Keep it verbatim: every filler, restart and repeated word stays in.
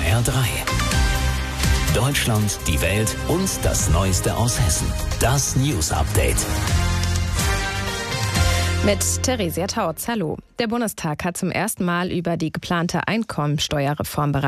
R drei. Deutschland, die Welt und das Neueste aus Hessen. Das News Update. Mit Theresia Tautz, hallo. Der Bundestag hat zum ersten Mal über die geplante Einkommensteuerreform beraten.